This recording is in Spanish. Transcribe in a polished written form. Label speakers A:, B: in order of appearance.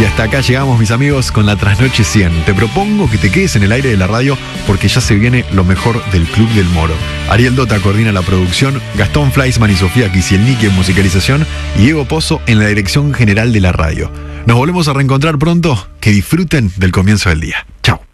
A: Y hasta acá llegamos, mis amigos, con la Trasnoche 100. Te propongo que te quedes en el aire de la radio porque ya se viene lo mejor del Club del Moro. Ariel Dota coordina la producción, Gastón Fleischmann y Sofía Kisielniki en musicalización y Diego Pozo en la dirección general de la radio. Nos volvemos a reencontrar pronto. Que disfruten del comienzo del día. Chao.